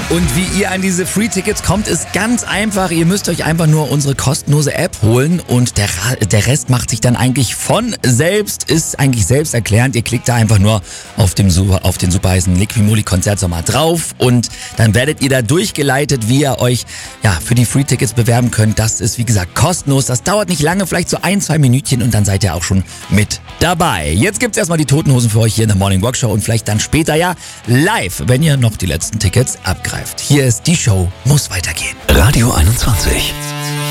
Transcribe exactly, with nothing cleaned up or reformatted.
Und wie ihr an diese Free-Tickets kommt, ist ganz einfach. Ihr müsst euch einfach nur unsere kostenlose App holen und der, der Rest macht sich dann eigentlich von selbst, ist eigentlich selbsterklärend. Ihr klickt da einfach nur auf, dem super, auf den super heißen Liquimoli-Konzertsommer drauf und dann werdet ihr da durchgeleitet, wie ihr euch ja für die Free-Tickets bewerben könnt. Das ist wie gesagt kostenlos. Das dauert nicht lange, vielleicht so ein, zwei Minütchen und dann seid ihr auch schon mit dabei. Jetzt gibt's erstmal die Toten Hosen für euch hier in der Morning Rock Show und vielleicht dann später ja live, wenn ihr noch die letzten Tickets abgreift. Hier ist die Show, muss weitergehen. Radio einundzwanzig.